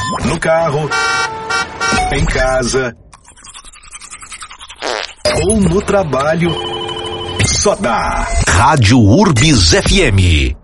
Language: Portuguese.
No carro, em casa ou no trabalho, só dá Rádio Urbis FM.